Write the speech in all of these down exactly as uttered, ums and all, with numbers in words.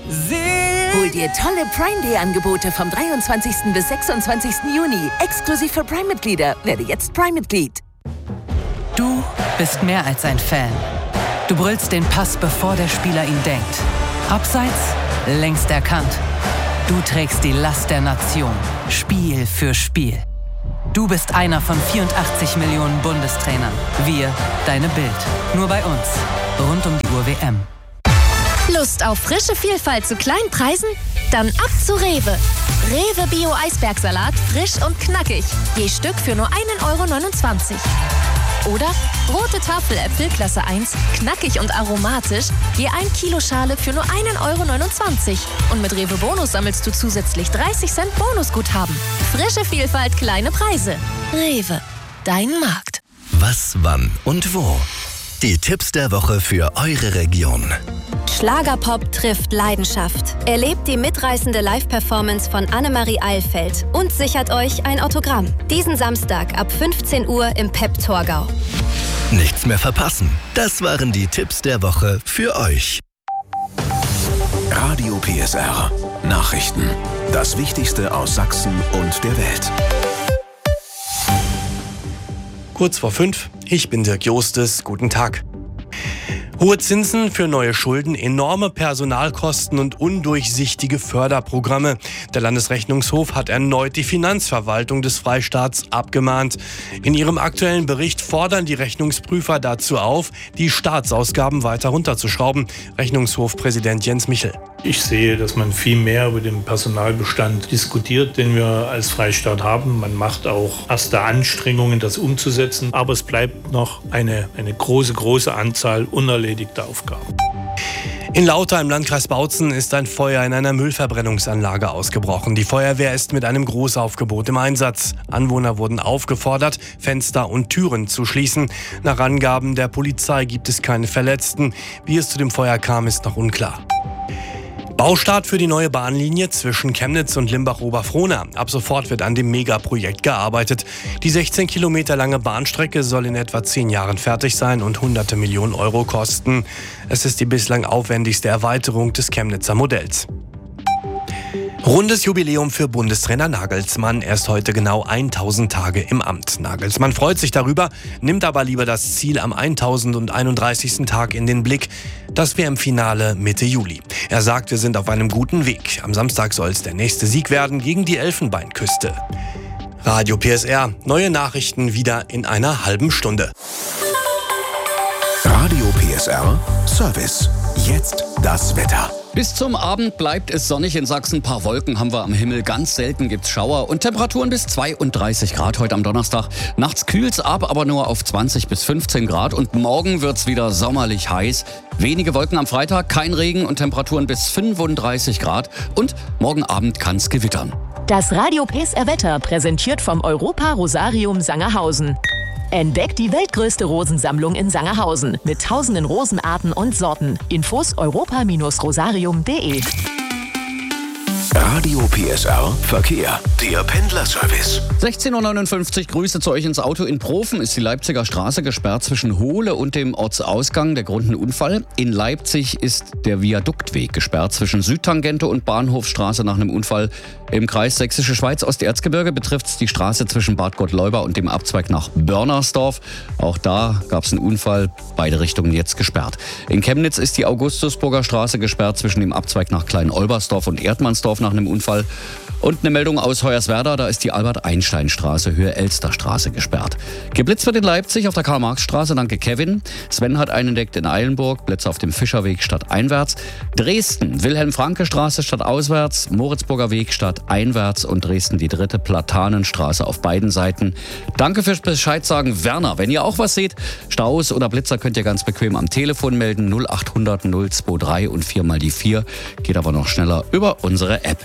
Hol dir tolle Prime Day Angebote vom dreiundzwanzigsten bis sechsundzwanzigsten Juni. Exklusiv für Prime-Mitglieder. Werde jetzt Prime-Mitglied. Du bist mehr als ein Fan. Du brüllst den Pass, bevor der Spieler ihn denkt. Abseits, längst erkannt. Du trägst die Last der Nation. Spiel für Spiel. Du bist einer von vierundachtzig Millionen Bundestrainern. Wir, deine Bild. Nur bei uns. Rund um die Uhr W M. Lust auf frische Vielfalt zu kleinen Preisen? Dann ab zu Rewe. Rewe Bio Eisbergsalat, frisch und knackig. Je Stück für nur ein Euro neunundzwanzig. Oder rote Tafeläpfel Klasse eins, knackig und aromatisch, je ein Kilo Schale für nur ein Euro neunundzwanzig. Und mit Rewe Bonus sammelst du zusätzlich dreißig Cent Bonusguthaben. Frische Vielfalt, kleine Preise. Rewe, dein Markt. Was, wann und wo? Die Tipps der Woche für eure Region. Schlagerpop trifft Leidenschaft. Erlebt die mitreißende Live-Performance von Annemarie Eilfeld und sichert euch ein Autogramm. Diesen Samstag ab fünfzehn Uhr im P E P Torgau. Nichts mehr verpassen. Das waren die Tipps der Woche für euch. Radio P S R. Nachrichten. Das Wichtigste aus Sachsen und der Welt. Kurz vor fünf, ich bin Dirk Jostes, guten Tag. Hohe Zinsen für neue Schulden, enorme Personalkosten und undurchsichtige Förderprogramme. Der Landesrechnungshof hat erneut die Finanzverwaltung des Freistaats abgemahnt. In ihrem aktuellen Bericht fordern die Rechnungsprüfer dazu auf, die Staatsausgaben weiter runterzuschrauben. Rechnungshofpräsident Jens Michel. Ich sehe, dass man viel mehr über den Personalbestand diskutiert, den wir als Freistaat haben. Man macht auch erste Anstrengungen, das umzusetzen. Aber es bleibt noch eine, eine große, große Anzahl unerledigter Aufgaben. In Lauter im Landkreis Bautzen ist ein Feuer in einer Müllverbrennungsanlage ausgebrochen. Die Feuerwehr ist mit einem Großaufgebot im Einsatz. Anwohner wurden aufgefordert, Fenster und Türen zu schließen. Nach Angaben der Polizei gibt es keine Verletzten. Wie es zu dem Feuer kam, ist noch unklar. Baustart für die neue Bahnlinie zwischen Chemnitz und Limbach-Oberfrohna. Ab sofort wird an dem Megaprojekt gearbeitet. Die sechzehn Kilometer lange Bahnstrecke soll in etwa zehn Jahren fertig sein und hunderte Millionen Euro kosten. Es ist die bislang aufwendigste Erweiterung des Chemnitzer Modells. Rundes Jubiläum für Bundestrainer Nagelsmann. Er ist heute genau tausend Tage im Amt. Nagelsmann freut sich darüber, nimmt aber lieber das Ziel am tausendeinunddreißigsten Tag in den Blick. Das W M-Finale Mitte Juli. Er sagt, wir sind auf einem guten Weg. Am Samstag soll es der nächste Sieg werden gegen die Elfenbeinküste. Radio P S R. Neue Nachrichten wieder in einer halben Stunde. Radio P S R Service. Jetzt das Wetter. Bis zum Abend bleibt es sonnig in Sachsen. Ein paar Wolken haben wir am Himmel. Ganz selten gibt's Schauer und Temperaturen bis zweiunddreißig Grad heute am Donnerstag. Nachts kühlt's ab, aber nur auf zwanzig bis fünfzehn Grad. Und morgen wird's wieder sommerlich heiß. Wenige Wolken am Freitag, kein Regen und Temperaturen bis fünfunddreißig Grad. Und morgen Abend kann's gewittern. Das Radio P S R Wetter präsentiert vom Europa Rosarium Sangerhausen. Entdeckt die weltgrößte Rosensammlung in Sangerhausen mit tausenden Rosenarten und Sorten. Infos europa rosarium punkt de. Radio P S R Verkehr. Der Pendlerservice. sechzehn Uhr neunundfünfzig, Grüße zu euch ins Auto. In Profen ist die Leipziger Straße gesperrt zwischen Hohle und dem Ortsausgang. Der Grund ein Unfall. In Leipzig ist der Viaduktweg gesperrt zwischen Südtangente und Bahnhofstraße nach einem Unfall. Im Kreis Sächsische Schweiz Osterzgebirge betrifft es die Straße zwischen Bad Gottleuba und dem Abzweig nach Börnersdorf. Auch da gab es einen Unfall. Beide Richtungen jetzt gesperrt. In Chemnitz ist die Augustusburger Straße gesperrt zwischen dem Abzweig nach Klein-Olbersdorf und Erdmannsdorf nach einem Unfall. Und eine Meldung aus Hoyerswerda, da ist die Albert-Einstein-Straße, Höhe Elsterstraße gesperrt. Geblitzt wird in Leipzig auf der Karl-Marx-Straße, danke Kevin. Sven hat einen entdeckt in Eilenburg, Blitze auf dem Fischerweg stadteinwärts. Dresden, Wilhelm-Franke-Straße stadtauswärts, Moritzburger Weg stadteinwärts und Dresden die dritte Platanenstraße auf beiden Seiten. Danke fürs Bescheid sagen, Werner. Wenn ihr auch was seht, Staus oder Blitzer, könnt ihr ganz bequem am Telefon melden, null achthundert null drei und vier mal die vier. Geht aber noch schneller über unsere App.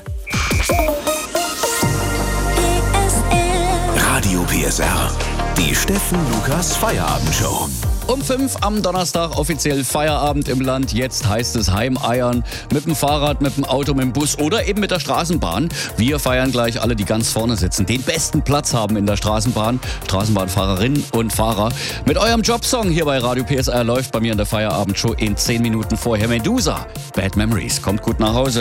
Radio P S R. Die Steffen Lukas Feierabendshow. Um fünf am Donnerstag offiziell Feierabend im Land. Jetzt heißt es Heimeiern mit dem Fahrrad, mit dem Auto, mit dem Bus oder eben mit der Straßenbahn. Wir feiern gleich alle, die ganz vorne sitzen, den besten Platz haben in der Straßenbahn. Straßenbahnfahrerinnen und Fahrer. Mit eurem Jobsong hier bei Radio P S R läuft bei mir in der Feierabendshow in zehn Minuten vorher Medusa. Bad Memories. Kommt gut nach Hause.